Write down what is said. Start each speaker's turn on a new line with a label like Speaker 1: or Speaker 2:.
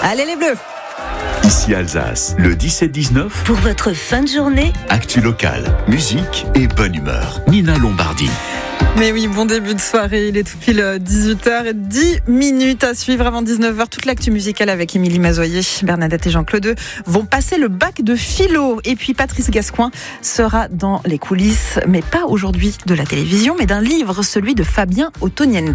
Speaker 1: Allez les Bleus!
Speaker 2: Ici Alsace, le 17-19,
Speaker 3: Pour votre fin de journée,
Speaker 2: actu locale, musique et bonne humeur. Nina Lombardi.
Speaker 1: Mais oui, bon début de soirée, il est tout pile 18h10 à suivre avant 19h. Toute l'actu musicale avec Émilie Mazoyer, Bernadette et Jean-Claude vont passer le bac de philo. Et puis Patrice Gascoin sera dans les coulisses, mais pas aujourd'hui de la télévision, mais d'un livre, celui de Fabien Ottoniente.